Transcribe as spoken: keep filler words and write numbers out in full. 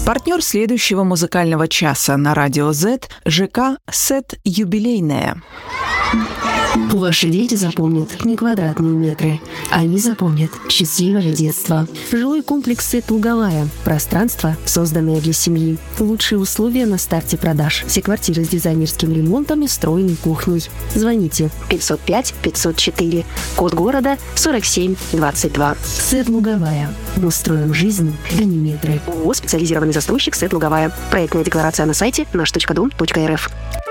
Партнер следующего музыкального часа на Радио Z – ЖК «Сет Юбилейная». Ваши дети запомнят не квадратные метры, они запомнят счастливое детство. Жилой комплекс «Сет Луговая». Пространство, созданное для семьи. Лучшие условия на старте продаж. Все квартиры с дизайнерским ремонтом и встроенной кухней. Звоните пятьсот пять пятьсот четыре. Код города сорок семь двадцать два. «Сет Луговая». Мы строим жизнь, а не метры. ООО «Специализированный застройщик Сет Луговая». Проектная декларация на сайте наш точка дом точка эр эф.